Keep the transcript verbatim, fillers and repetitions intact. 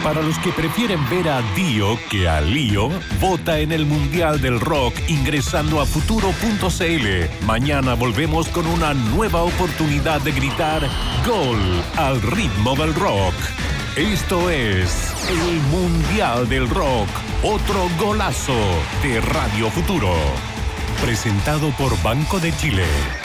Para los que prefieren ver a Dio que a Lío, vota en el Mundial del Rock ingresando a futuro punto c l. Mañana volvemos con una nueva oportunidad de gritar ¡Gol! Al ritmo del rock. Esto es el Mundial del Rock, otro golazo de Radio Futuro. Presentado por Banco de Chile.